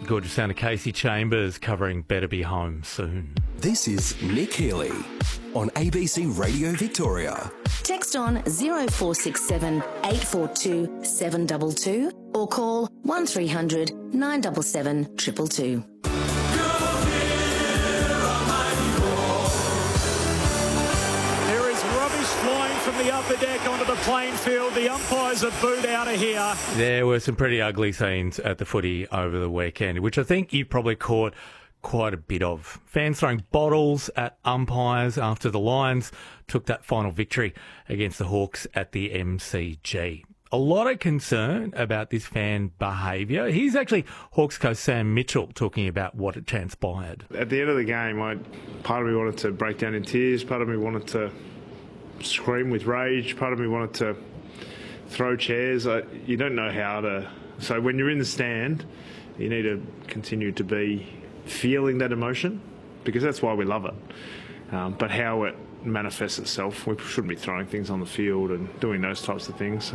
Gorgeous sound of Casey Chambers covering Better Be Home Soon. This is Nick Healy on ABC Radio Victoria. Text on 0467 842 722 or call 1300 977 222. There is rubbish flying from the upper deck onto the playing field. The umpires are booed out of here. There were some pretty ugly scenes at the footy over the weekend, which I think you probably caught quite a bit of. Fans throwing bottles at umpires after the Lions took that final victory against the Hawks at the MCG. A lot of concern about this fan behaviour. Here's actually Hawks coach Sam Mitchell talking about what had transpired. At the end of the game, part of me wanted to break down in tears, part of me wanted to scream with rage, part of me wanted to throw chairs. You don't know how to... So when you're in the stand, you need to continue to be feeling that emotion, because that's why we love it. But how it manifests itself, we shouldn't be throwing things on the field and doing those types of things.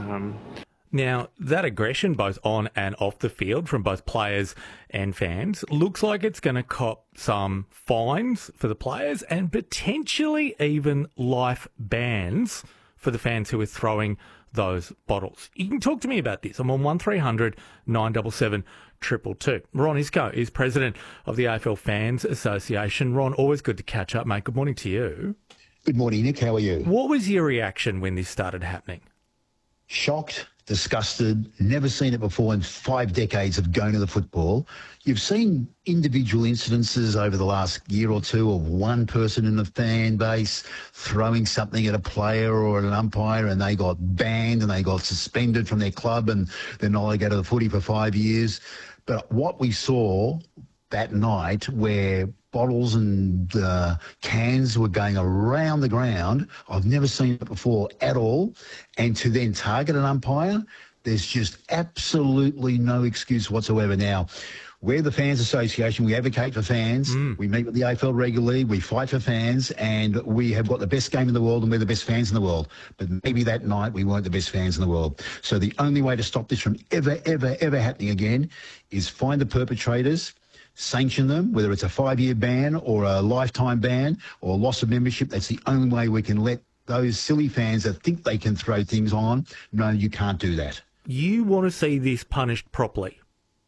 Now, that aggression, both on and off the field, from both players and fans, looks like it's going to cop some fines for the players and potentially even life bans for the fans who are throwing those bottles. You can talk to me about this. I'm on 1300 977 222. Ron Isco is president of the AFL Fans Association. Ron, always good to catch up, mate. Good morning to you. Good morning, Nick. How are you? What was your reaction when this started happening? Shocked, disgusted, never seen it before in 5 decades of going to the football. You've seen individual incidences over the last year or two of one person in the fan base throwing something at a player or an umpire, and they got banned and they got suspended from their club and they're not allowed to go to the footy for 5 years. But what we saw that night, where bottles and cans were going around the ground, I've never seen it before at all. And to then target an umpire, there's just absolutely no excuse whatsoever. Now, we're the Fans Association. We advocate for fans. We meet with the AFL regularly. We fight for fans, and we have got the best game in the world, and we're the best fans in the world. But maybe that night we weren't the best fans in the world. So the only way to stop this from ever happening again is find the perpetrators, sanction them, whether it's a 5-year ban or a lifetime ban or loss of membership. That's the only way we can let those silly fans that think they can throw things on. No, you can't do that. You want to see this punished properly?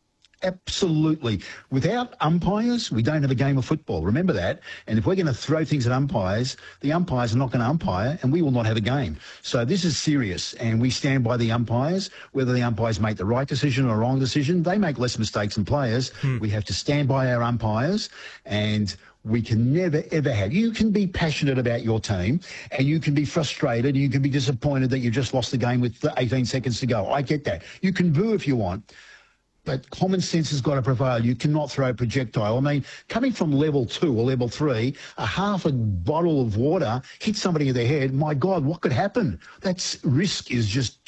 Absolutely. Without umpires, we don't have a game of football. Remember that. And if we're going to throw things at umpires, the umpires are not going to umpire and we will not have a game. So this is serious, and we stand by the umpires. Whether the umpires make the right decision or wrong decision, they make less mistakes than players. We have to stand by our umpires, and we can never, ever have... You can be passionate about your team and you can be frustrated and you can be disappointed that you just lost the game with 18 seconds to go. I get that. You can boo if you want. But common sense has got to prevail. You cannot throw a projectile. I mean, coming from level 2 or level 3, a half a bottle of water hits somebody in the head. My God, what could happen? That risk is just